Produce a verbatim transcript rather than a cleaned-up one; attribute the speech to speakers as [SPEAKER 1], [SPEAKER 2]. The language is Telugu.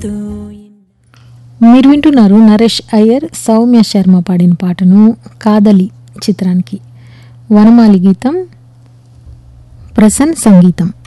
[SPEAKER 1] మీరు వింటున్నారు నరేష్ అయ్యర్ సౌమ్య శర్మ పాడిన పాటను కాదలి చిత్రానికి. వనమాలి గీతం, ప్రసన్ సంగీతం.